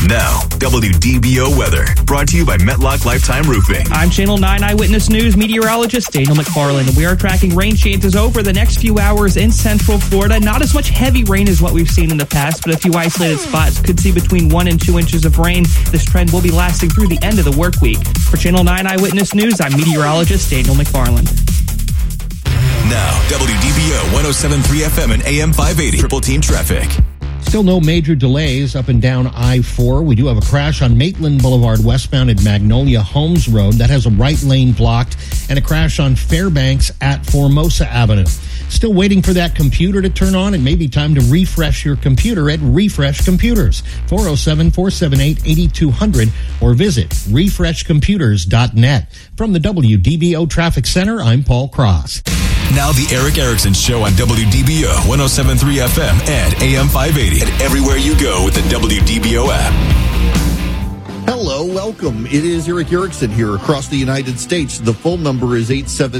Now, WDBO weather, brought to you by Metlock Lifetime Roofing. I'm Channel 9 Eyewitness News meteorologist Daniel McFarland. We are tracking rain chances over the next few hours in central Florida. Not as much heavy rain as what we've seen in the past, but a few isolated spots could see between 1 and 2 inches of rain. This trend will be lasting through the end of the work week. For Channel 9 Eyewitness News, I'm meteorologist Daniel McFarland. Now, WDBO 107.3 FM and AM 580. Triple Team Traffic. Still no major delays up and down I-4. We do have a crash on Maitland Boulevard westbound at Magnolia Homes Road. That has a right lane blocked, and a crash on Fairbanks at Formosa Avenue. Still waiting for that computer to turn on. It may be time to refresh your computer at Refresh Computers. 407-478-8200 or visit refreshcomputers.net. From the WDBO Traffic Center, I'm Paul Cross. Now the Eric Erickson Show on WDBO 107.3 FM and AM 580 and everywhere you go with the WDBO app. Hello, welcome. It is Eric Erickson here across the United States. The phone number is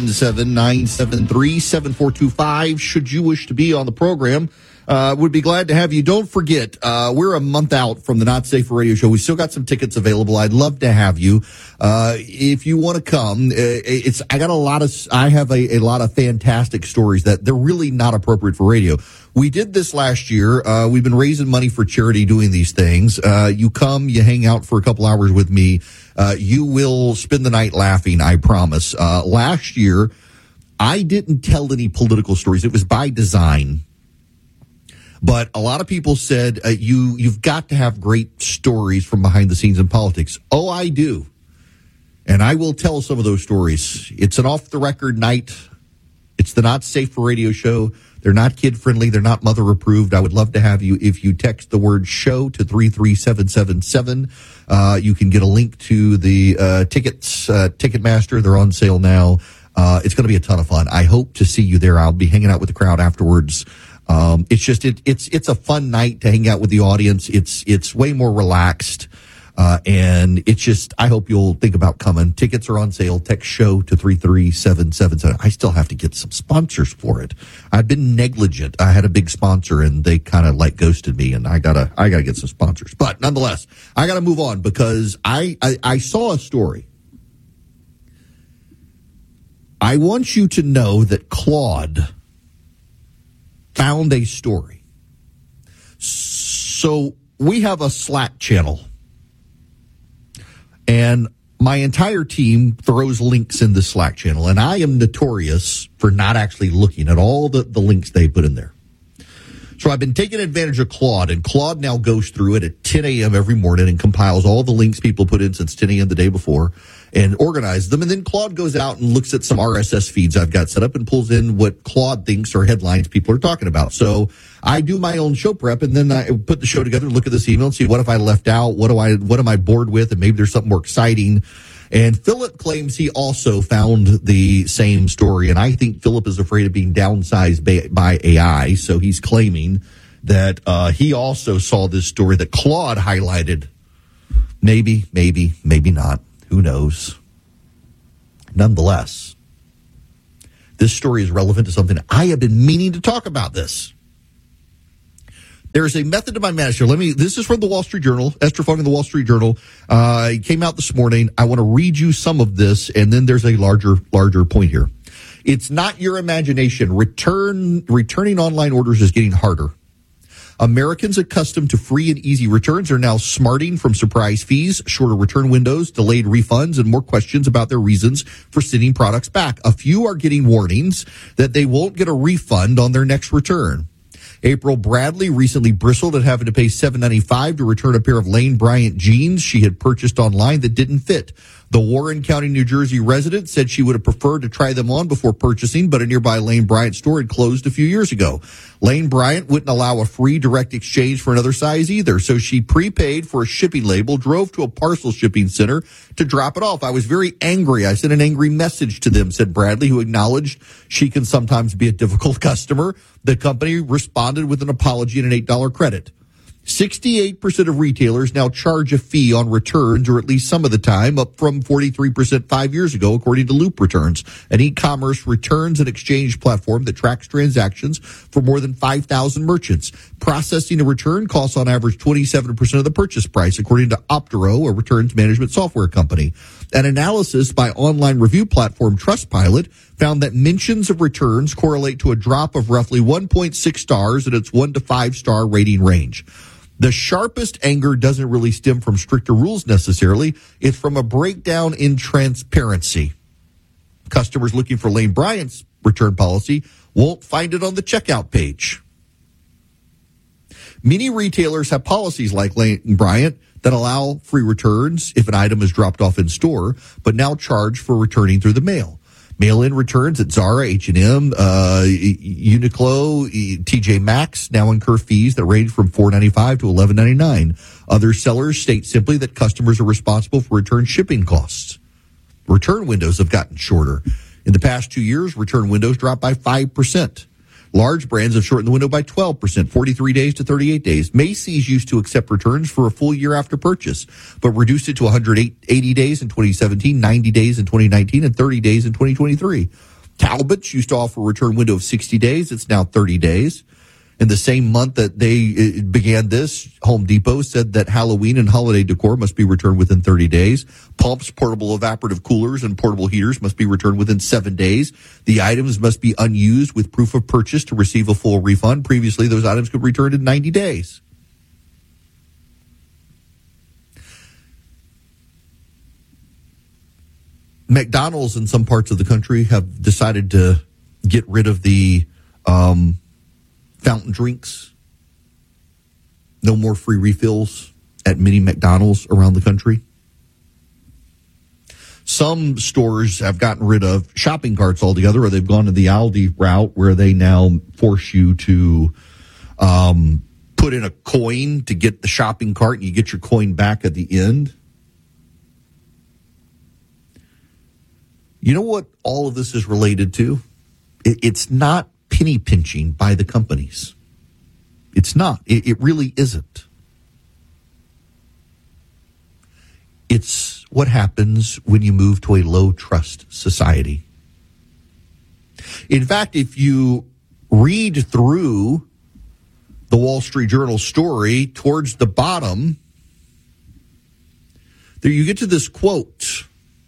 877-973-7425. Should you wish to be on the program, would be glad to have you. Don't forget, we're a month out from the Not Safe for Radio show. We still got some tickets available. I'd love to have you. If you want to come, I have a lot of fantastic stories that they're really not appropriate for radio. We did this last year. We've been raising money for charity doing these things. You come, you hang out for a couple hours with me. You will spend the night laughing, I promise. Last year, I didn't tell any political stories. It was by design. But a lot of people said, you've got to have great stories from behind the scenes in politics. Oh, I do. And I will tell some of those stories. It's an off-the-record night. It's the Not Safe for Radio show. They're not kid-friendly. They're not mother-approved. I would love to have you. If you text the word show to 33777, you can get a link to the tickets, Ticketmaster. They're on sale now. It's going to be a ton of fun. I hope to see you there. I'll be hanging out with the crowd afterwards. It's a fun night to hang out with the audience. It's way more relaxed. And I hope you'll think about coming. Tickets are on sale. Text show to 33777. I still have to get some sponsors for it. I've been negligent. I had a big sponsor and they kind of ghosted me, and I gotta get some sponsors. But nonetheless, I gotta move on because I saw a story. I want you to know that Claude found a story. So we have a Slack channel, and my entire team throws links in the Slack channel, and I am notorious for not actually looking at all the links they put in there. So I've been taking advantage of Claude, and Claude now goes through it at 10 a.m. every morning and compiles all the links people put in since 10 a.m. the day before and organizes them. And then Claude goes out and looks at some RSS feeds I've got set up and pulls in what Claude thinks are headlines people are talking about. So I do my own show prep, and then I put the show together, look at this email and see what have I left out, what am I bored with, and maybe there's something more exciting. And Philip claims he also found the same story, and I think Philip is afraid of being downsized by AI, so he's claiming that he also saw this story that Claude highlighted. Maybe not. Who knows? Nonetheless, this story is relevant to something. I have been meaning to talk about this. There's a method to my madness here. This is from the Wall Street Journal. Esther Fung in the Wall Street Journal. It came out this morning. I want to read you some of this, and then there's a larger point here. It's not your imagination. Returning online orders is getting harder. Americans accustomed to free and easy returns are now smarting from surprise fees, shorter return windows, delayed refunds, and more questions about their reasons for sending products back. A few are getting warnings that they won't get a refund on their next return. April Bradley recently bristled at having to pay $7.95 to return a pair of Lane Bryant jeans she had purchased online that didn't fit. The Warren County, New Jersey resident said she would have preferred to try them on before purchasing, but a nearby Lane Bryant store had closed a few years ago. Lane Bryant wouldn't allow a free direct exchange for another size either, so she prepaid for a shipping label, drove to a parcel shipping center to drop it off. I was very angry. I sent an angry message to them, said Bradley, who acknowledged she can sometimes be a difficult customer. The company responded with an apology and an $8 credit. 68% of retailers now charge a fee on returns, or at least some of the time, up from 43% 5 years ago, according to Loop Returns, an e-commerce returns and exchange platform that tracks transactions for more than 5,000 merchants. Processing a return costs on average 27% of the purchase price, according to Optero, a returns management software company. An analysis by online review platform Trustpilot found that mentions of returns correlate to a drop of roughly 1.6 stars in its 1 to 5 star rating range. The sharpest anger doesn't really stem from stricter rules necessarily. It's from a breakdown in transparency. Customers looking for Lane Bryant's return policy won't find it on the checkout page. Many retailers have policies like Lane Bryant that allow free returns if an item is dropped off in store, but now charge for returning through the mail. Mail-in returns at Zara, H&M, Uniqlo, TJ Maxx now incur fees that range from $4.95 to $11.99. Other sellers state simply that customers are responsible for return shipping costs. Return windows have gotten shorter. In the past 2 years, return windows dropped by 5%. Large brands have shortened the window by 12%, 43 days to 38 days. Macy's used to accept returns for a full year after purchase, but reduced it to 180 days in 2017, 90 days in 2019, and 30 days in 2023. Talbot's used to offer a return window of 60 days. It's now 30 days. In the same month that they began this, Home Depot said that Halloween and holiday decor must be returned within 30 days. Pumps, portable evaporative coolers, and portable heaters must be returned within 7 days. The items must be unused with proof of purchase to receive a full refund. Previously, those items could be returned in 90 days. McDonald's in some parts of the country have decided to get rid of the fountain drinks. No more free refills at many McDonald's around the country. Some stores have gotten rid of shopping carts altogether, or they've gone to the Aldi route where they now force you to put in a coin to get the shopping cart, and you get your coin back at the end. You know what all of this is related to? It's not penny pinching by the companies. It's not. It really isn't. It's what happens when you move to a low trust society. In fact, if you read through the Wall Street Journal story towards the bottom, there you get to this quote.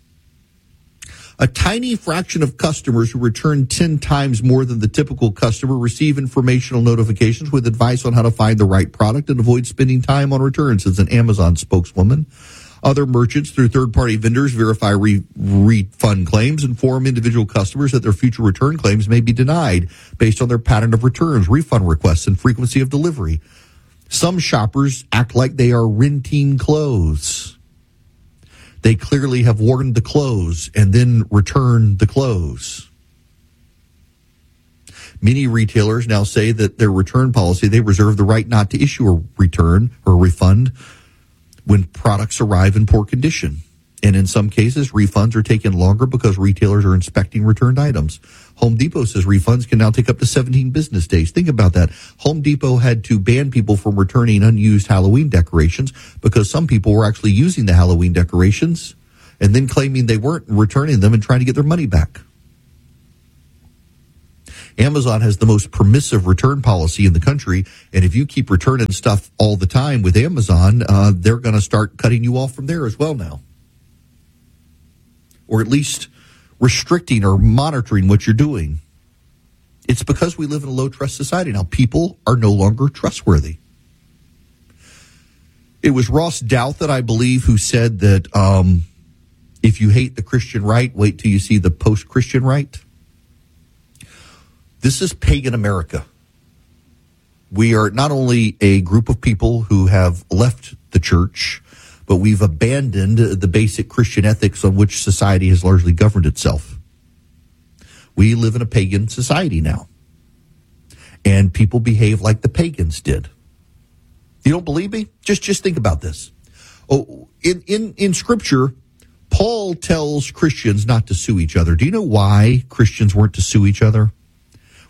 A tiny fraction of customers who return 10 times more than the typical customer receive informational notifications with advice on how to find the right product and avoid spending time on returns, says an Amazon spokeswoman. Other merchants, through third-party vendors, verify refund claims, inform individual customers that their future return claims may be denied based on their pattern of returns, refund requests, and frequency of delivery. Some shoppers act like they are renting clothes. They clearly have worn the clothes and then returned the clothes. Many retailers now say that their return policy, they reserve the right not to issue a return or refund when products arrive in poor condition. And in some cases, refunds are taken longer because retailers are inspecting returned items. Home Depot says refunds can now take up to 17 business days. Think about that. Home Depot had to ban people from returning unused Halloween decorations because some people were actually using the Halloween decorations and then claiming they weren't, returning them and trying to get their money back. Amazon has the most permissive return policy in the country, and if you keep returning stuff all the time with Amazon, they're going to start cutting you off from there as well now. Or at least restricting or monitoring what you're doing. It's because we live in a low-trust society now. People are no longer trustworthy. It was Ross Douthat, I believe, who said that if you hate the Christian right, wait till you see the post-Christian right. This is pagan America. We are not only a group of people who have left the church, but we've abandoned the basic Christian ethics on which society has largely governed itself. We live in a pagan society now. And people behave like the pagans did. You don't believe me? Just think about this. Oh, in Scripture, Paul tells Christians not to sue each other. Do you know why Christians weren't to sue each other?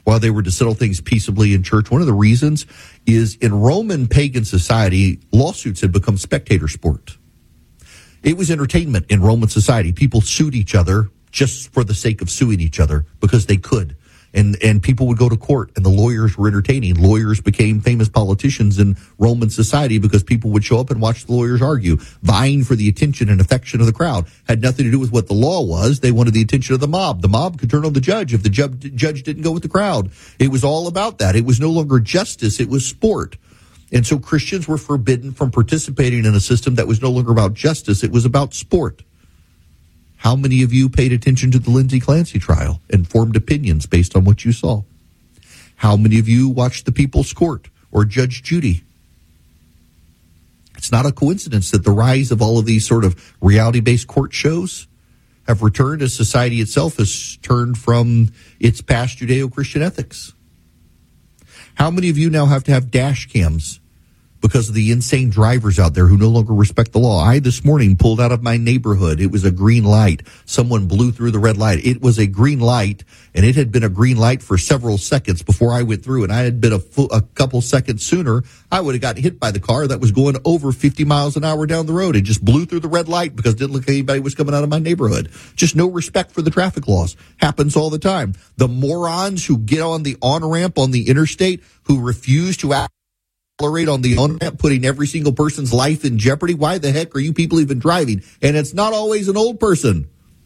while they were to settle things peaceably in church. One of the reasons is in Roman pagan society, lawsuits had become spectator sport. It was entertainment in Roman society. People sued each other just for the sake of suing each other because they could. And people would go to court, and the lawyers were entertaining. Lawyers became famous politicians in Roman society because people would show up and watch the lawyers argue, vying for the attention and affection of the crowd. Had nothing to do with what the law was. They wanted the attention of the mob. The mob could turn on the judge if the judge didn't go with the crowd. It was all about that. It was no longer justice. It was sport. And so Christians were forbidden from participating in a system that was no longer about justice. It was about sport. How many of you paid attention to the Lindsay Clancy trial and formed opinions based on what you saw? How many of you watched The People's Court or Judge Judy? It's not a coincidence that the rise of all of these sort of reality-based court shows have returned as society itself has turned from its past Judeo-Christian ethics. How many of you now have to have dash cams because of the insane drivers out there who no longer respect the law? I this morning pulled out of my neighborhood. It was a green light. Someone blew through the red light. It was a green light, and it had been a green light for several seconds before I went through, and I had been a couple seconds sooner, I would have gotten hit by the car that was going over 50 miles an hour down the road. It just blew through the red light because it didn't look like anybody was coming out of my neighborhood. Just no respect for the traffic laws. Happens all the time. The morons who get on the on-ramp on the interstate who refuse to accelerate on the on-ramp, putting every single person's life in jeopardy. Why the heck are you people even driving? And it's not always an old person.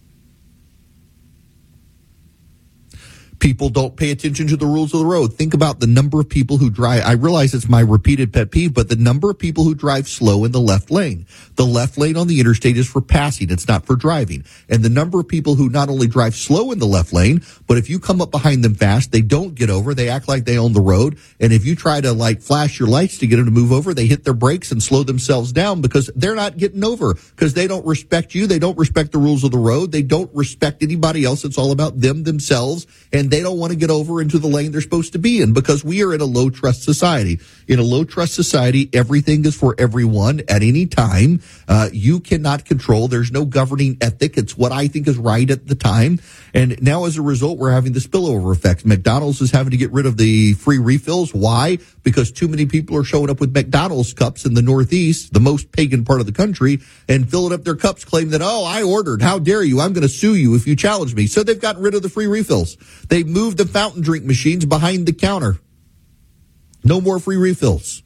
People don't pay attention to the rules of the road. Think about the number of people who drive. I realize it's my repeated pet peeve, but the number of people who drive slow in the left lane. The left lane on the interstate is for passing. It's not for driving. And the number of people who not only drive slow in the left lane, but if you come up behind them fast, they don't get over. They act like they own the road. And if you try to flash your lights to get them to move over, they hit their brakes and slow themselves down because they're not getting over, because they don't respect you. They don't respect the rules of the road. They don't respect anybody else. It's all about them themselves. And they don't want to get over into the lane they're supposed to be in because we are in a low trust society. In a low trust society, everything is for everyone at any time. You cannot control. There's no governing ethic. It's what I think is right at the time. And now as a result, we're having the spillover effect. McDonald's is having to get rid of the free refills. Why? Because too many people are showing up with McDonald's cups in the Northeast, the most pagan part of the country, and filling up their cups, claiming that, oh, I ordered. How dare you? I'm going to sue you if you challenge me. So they've gotten rid of the free refills. They've moved the fountain drink machines behind the counter. No more free refills.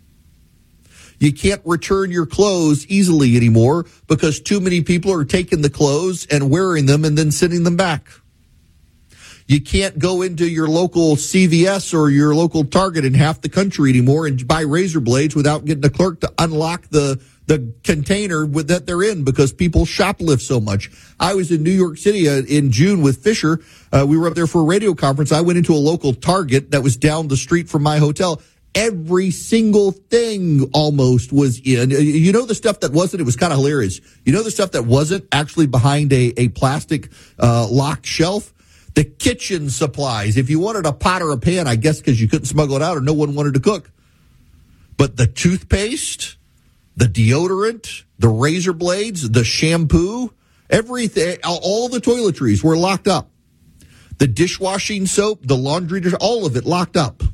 You can't return your clothes easily anymore because too many people are taking the clothes and wearing them and then sending them back. You can't go into your local CVS or your local Target in half the country anymore and buy razor blades without getting a clerk to unlock the container that they're in because people shoplift so much. I was in New York City in June with Fisher. We were up there for a radio conference. I went into a local Target that was down the street from my hotel. Every single thing almost was in. You know the stuff that wasn't? It was kind of hilarious. You know the stuff that wasn't actually behind a plastic locked shelf? The kitchen supplies. If you wanted a pot or a pan, I guess because you couldn't smuggle it out or no one wanted to cook. But the toothpaste, the deodorant, the razor blades, the shampoo, everything, all the toiletries were locked up. The dishwashing soap, the laundry, all of it locked up.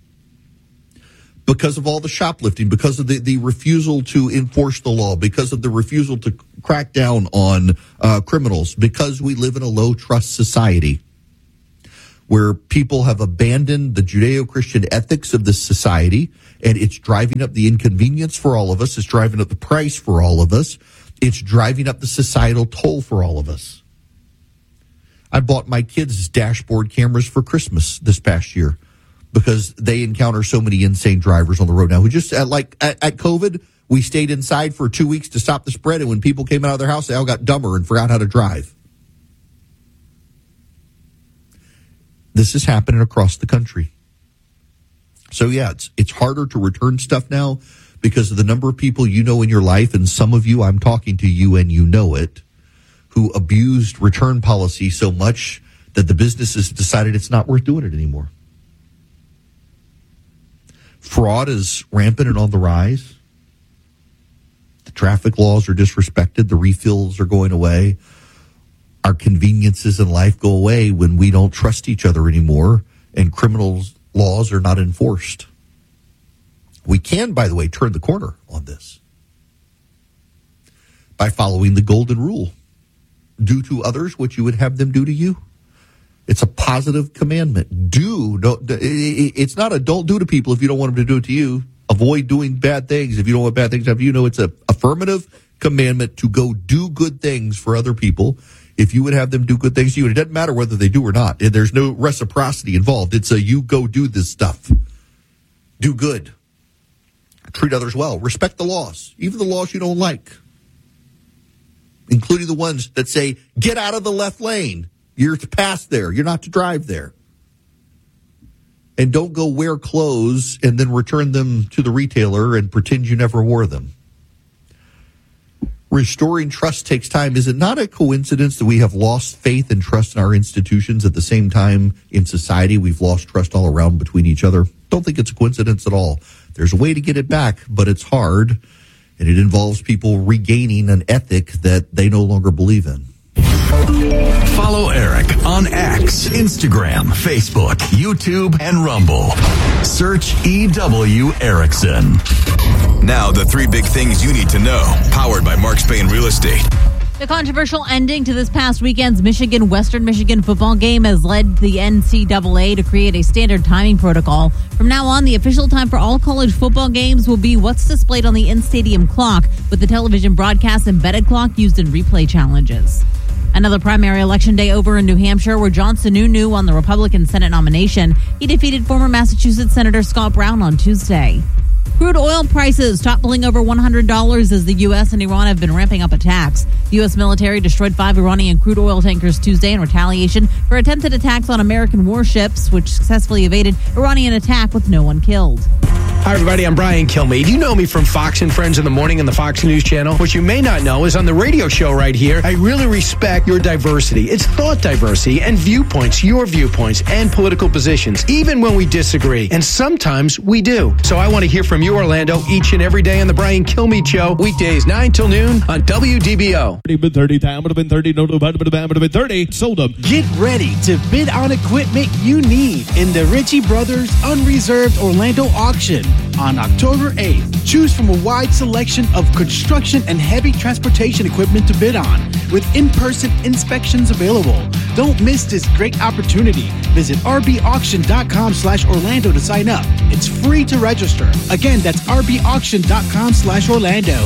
Because of all the shoplifting, because of the refusal to enforce the law, because of the refusal to crack down on criminals, because we live in a low trust society where people have abandoned the Judeo-Christian ethics of this society, and it's driving up the inconvenience for all of us. It's driving up the price for all of us. It's driving up the societal toll for all of us. I bought my kids dashboard cameras for Christmas this past year because they encounter so many insane drivers on the road now who just, at COVID, we stayed inside for 2 weeks to stop the spread, and when people came out of their house, they all got dumber and forgot how to drive. This is happening across the country. So, yeah, it's harder to return stuff now because of the number of people you know in your life, and some of you, I'm talking to you and you know it, who abused return policy so much that the businesses decided it's not worth doing it anymore. Fraud is rampant and on the rise. The traffic laws are disrespected. The refills are going away. Our conveniences in life go away when we don't trust each other anymore and criminal laws are not enforced. We can, by the way, turn the corner on this by following the golden rule. Do to others what you would have them do to you. It's a positive commandment. It's not a don't do to people if you don't want them to do it to you. Avoid doing bad things if you don't want bad things to happen to you. No, it's an affirmative commandment to go do good things for other people if you would have them do good things to you. And it doesn't matter whether they do or not. There's no reciprocity involved. It's a you go do this stuff. Do good. Treat others well. Respect the laws, even the laws you don't like, including the ones that say, get out of the left lane. You're to pass there. You're not to drive there. And don't go wear clothes and then return them to the retailer and pretend you never wore them. Restoring trust takes time. Is it not a coincidence that we have lost faith and trust in our institutions at the same time in society we've lost trust all around between each other? Don't think it's a coincidence at all. There's a way to get it back, but it's hard, and it involves people regaining an ethic that they no longer believe in. Follow Eric on X, Instagram, Facebook, YouTube, and Rumble. Search EW Erickson. Now, the 3 big things you need to know, powered by Mark Spain Real Estate. The controversial ending to this past weekend's Western Michigan football game has led the NCAA to create a standard timing protocol. From now on, the official time for all college football games will be what's displayed on the in-stadium clock, with the television broadcast embedded clock used in replay challenges. Another primary election day over in New Hampshire, where John Sununu won the Republican Senate nomination. He defeated former Massachusetts Senator Scott Brown on Tuesday. Crude oil prices toppling over $100 as the U.S. and Iran have been ramping up attacks. The U.S. military destroyed 5 Iranian crude oil tankers Tuesday in retaliation for attempted attacks on American warships, which successfully evaded Iranian attack with no one killed. Hi, everybody. I'm Brian Kilmeade. You know me from Fox and Friends in the Morning and the Fox News Channel. What you may not know is on the radio show right here, I really respect your diversity. It's thought diversity and viewpoints, your viewpoints and political positions, even when we disagree. And sometimes we do. So I want to hear from you, Orlando, each and every day on the Brian Kilmeade Show, weekdays 9 till noon on WDBO. 30. Sold them. Get ready to bid on equipment you need in the Ritchie Brothers Unreserved Orlando Auction on October 8th. Choose from a wide selection of construction and heavy transportation equipment to bid on, with in-person inspections available. Don't miss this great opportunity. Visit rbauction.com/Orlando to sign up. It's free to register. Again, that's rbauction.com/Orlando.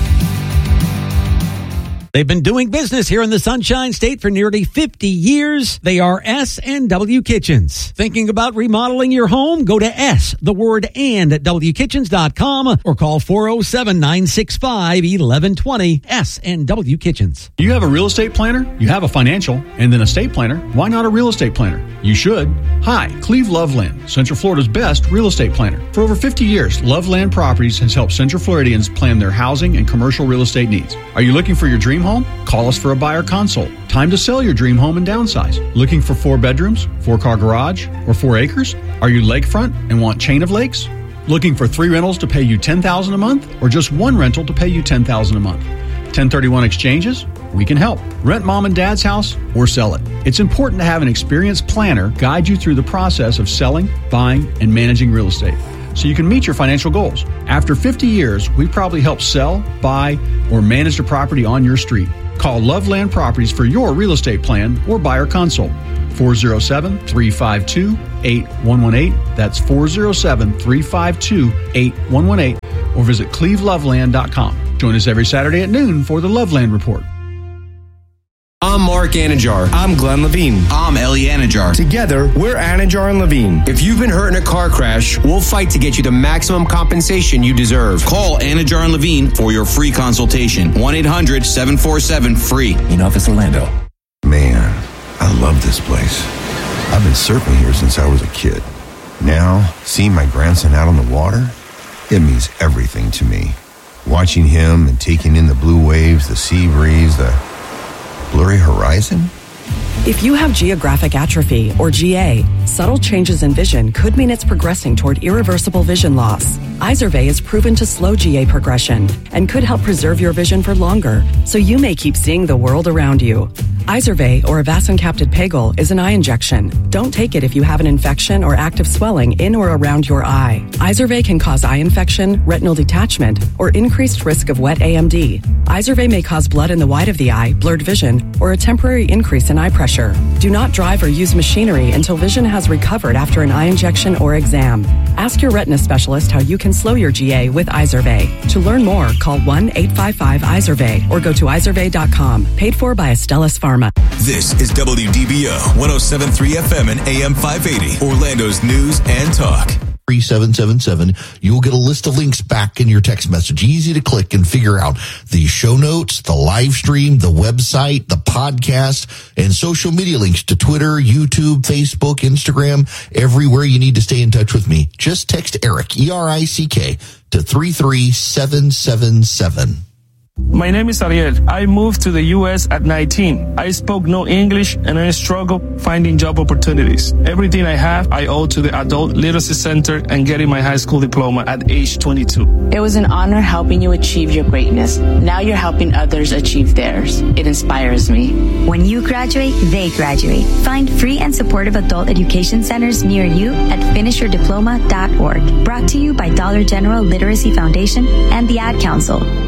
They've been doing business here in the Sunshine State for nearly 50 years. They are S&W Kitchens. Thinking about remodeling your home? Go to at wkitchens.com or call 407-965-1120. S&W Kitchens. You have a real estate planner, you have a financial, and then a estate planner. Why not a real estate planner? You should. Hi, Cleve Loveland, Central Florida's best real estate planner. For over 50 years, Loveland Properties has helped Central Floridians plan their housing and commercial real estate needs. Are you looking for your dream home? Call us for a buyer consult. Time to sell your dream home and downsize. Looking for 4 bedrooms, 4-car garage, or 4 acres? Are you lakefront and want chain of lakes? Looking for 3 rentals to pay you $10,000 a month, or just 1 rental to pay you $10,000 a month? 1031 exchanges? We can help. Rent mom and dad's house or sell it. It's important to have an experienced planner guide you through the process of selling, buying, and managing real estate, so you can meet your financial goals. After 50 years, we probably help sell, buy, or manage the property on your street. Call Loveland Properties for your real estate plan or buyer consult. 407-352-8118. That's 407-352-8118. Or visit cleveloveland.com. Join us every Saturday at noon for the Loveland Report. I'm Mark Anajar. I'm Glenn Levine. I'm Ellie Anajar. Together, we're Anajar and Levine. If you've been hurt in a car crash, we'll fight to get you the maximum compensation you deserve. Call Anajar and Levine for your free consultation. 1-800-747-FREE. In Office Orlando. Man, I love this place. I've been surfing here since I was a kid. Now, seeing my grandson out on the water, it means everything to me. Watching him and taking in the blue waves, the sea breeze, the blurry horizon? If you have geographic atrophy, or GA, subtle changes in vision could mean it's progressing toward irreversible vision loss. Izervay is proven to slow GA progression and could help preserve your vision for longer, so you may keep seeing the world around you. Izervay, or avacincaptad pegol, is an eye injection. Don't take it if you have an infection or active swelling in or around your eye. Izervay can cause eye infection, retinal detachment, or increased risk of wet AMD. Izervay may cause blood in the white of the eye, blurred vision, or a temporary increase in eye pressure. Do not drive or use machinery until vision has recovered after an eye injection or exam. Ask your retina specialist how you can slow your GA with Izervay. To learn more, call 1-855-IZERVAY or go to izervay.com. Paid for by Astellas Pharma. This is WDBO 107.3 FM and AM 580, Orlando's news and talk. 3777. You'll get a list of links back in your text message. Easy to click and figure out the show notes, the live stream, the website, the podcast, and social media links to Twitter, YouTube, Facebook, Instagram, everywhere you need to stay in touch with me. Just text Eric, E-R-I-C-K, to 33777. My name is Ariel. I moved to the U.S. at 19. I spoke no English and I struggled finding job opportunities. Everything I have, I owe to the Adult Literacy Center and getting my high school diploma at age 22. It was an honor helping you achieve your greatness. Now you're helping others achieve theirs. It inspires me. When you graduate, they graduate. Find free and supportive adult education centers near you at finishyourdiploma.org. Brought to you by Dollar General Literacy Foundation and the Ad Council.